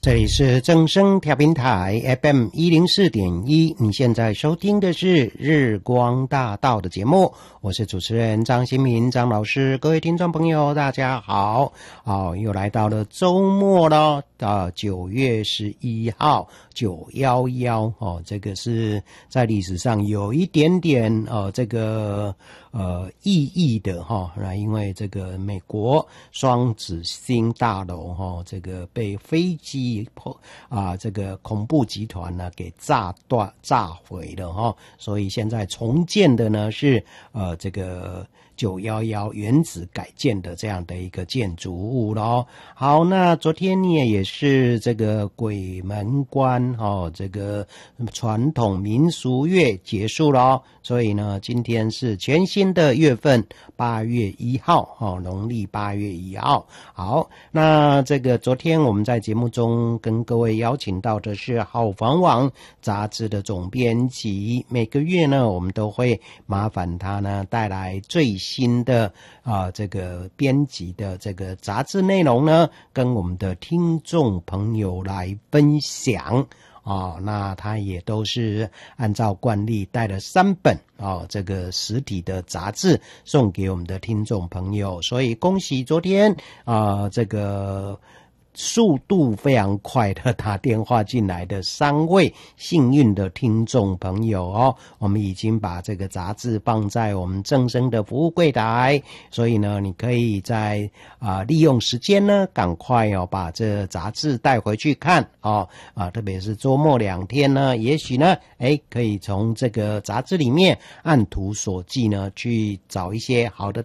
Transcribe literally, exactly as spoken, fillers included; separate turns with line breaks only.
这里是正声调频台 F M 一零四点一，你现在收听的是日光大道的节目，我是主持人张新民张老师。各位听众朋友大家好，哦，又来到了周末了，啊，九月十一号九一一哦，这个是在历史上有一点点呃这个呃意义的哈，那因为这个美国双子星大楼哈，这个被飞机啊，这个恐怖集团呢给炸断、炸毁了哈，所以现在重建的呢是呃这个九一一原址改建的这样的一个建筑物咯。好，那昨天呢也是这个鬼门关哦，这个传统民俗月结束了，所以呢今天是全新的月份，八月一号哦，农历八月一号。好，那这个昨天我们在节目中跟各位邀请到的是好房网杂志的总编辑，每个月呢我们都会麻烦他呢带来最新的啊、呃、这个编辑的这个杂志内容呢，跟我们的听众朋友来分享。哦，那他也都是按照惯例带了三本哦，这个实体的杂志送给我们的听众朋友，所以恭喜昨天啊、呃，这个速度非常快的打电话进来的三位幸运的听众朋友哦，我们已经把这个杂志放在我们正声的服务柜台，所以呢，你可以在啊、呃、利用时间呢，赶快哦把这杂志带回去看哦啊，特别是周末两天呢，也许呢，哎，可以从这个杂志里面按图索骥呢，去找一些好的